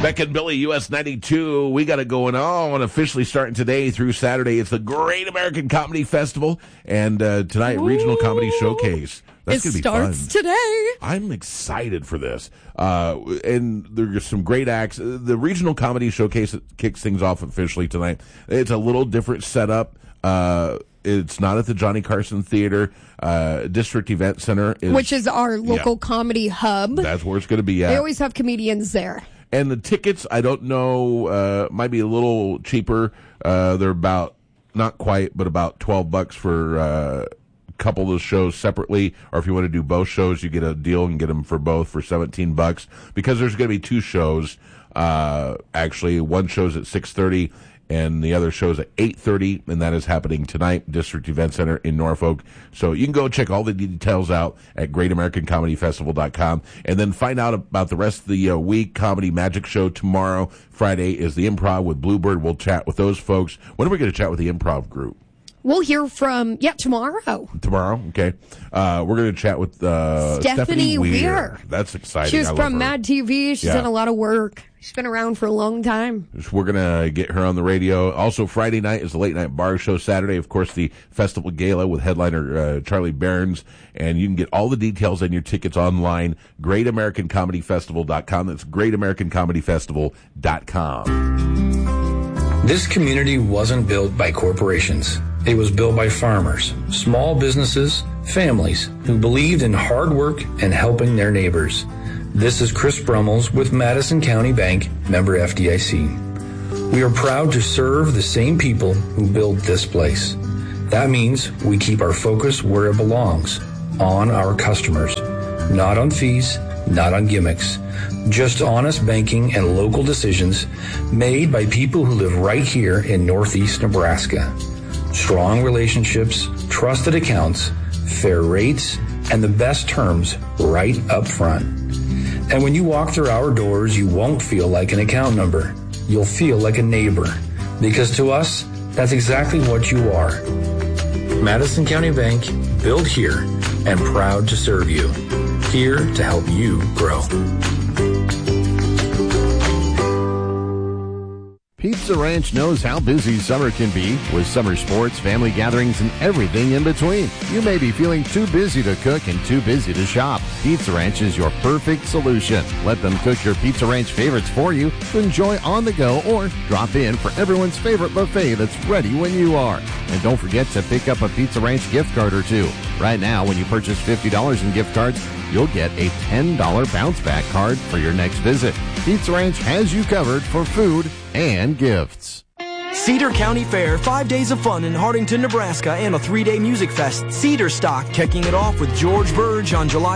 Beck and Billy, US 92. We got it going on, officially starting today through Saturday. It's the Great American Comedy Festival, and tonight, Regional Comedy Showcase. That's going to be fun. It starts today. I'm excited for this. And there's some great acts. The Regional Comedy Showcase kicks things off officially tonight. It's a little different setup. It's not at the Johnny Carson Theater. District Event Center. Which is our local comedy hub. That's where it's going to be at. They always have comedians there. And the tickets, I don't know, might be a little cheaper. They're about, not quite, but about $12 for a couple of those shows separately. Or if you want to do both shows, you get a deal and get them for both for $17. Because there's going to be two shows. Actually, one show's at 6:30 and the other show's at 8:30, and that is happening tonight, District Event Center in Norfolk. So you can go check all the details out at GreatAmericanComedyFestival.com, and then find out about the rest of the week. Comedy Magic Show tomorrow. Friday is the Improv with Bluebird. We'll chat with those folks. When are we going to chat with the Improv group? We'll hear from, tomorrow. Tomorrow? Okay. We're going to chat with Stephanie Weir. That's exciting. She's from Mad TV. She's done a lot of work. She's been around for a long time. We're going to get her on the radio. Also, Friday night is the Late Night Bar Show. Saturday, of course, the Festival Gala with headliner Charlie Behrens. And you can get all the details and your tickets online, GreatAmericanComedyFestival.com. That's GreatAmericanComedyFestival.com. This community wasn't built by corporations. It was built by farmers, small businesses, families who believed in hard work and helping their neighbors. This is Chris Brummels with Madison County Bank, member FDIC. We are proud to serve the same people who built this place. That means we keep our focus where it belongs, on our customers. Not on fees, not on gimmicks. Just honest banking and local decisions made by people who live right here in Northeast Nebraska. Strong relationships, trusted accounts, fair rates, and the best terms right up front. And when you walk through our doors, you won't feel like an account number. You'll feel like a neighbor. Because to us, that's exactly what you are. Madison County Bank, built here and proud to serve you. Here to help you grow. Pizza Ranch knows how busy summer can be with summer sports, family gatherings, and everything in between. You may be feeling too busy to cook and too busy to shop. Pizza Ranch is your perfect solution. Let them cook your Pizza Ranch favorites for you to enjoy on the go or drop in for everyone's favorite buffet that's ready when you are. And don't forget to pick up a Pizza Ranch gift card or two. Right now, when you purchase $50 in gift cards, you'll get a $10 bounce back card for your next visit. Pizza Ranch has you covered for food and gifts. Cedar County Fair, 5 days of fun in Hardington, Nebraska, and a 3-day music fest. Cedar Stock kicking it off with George Burge on July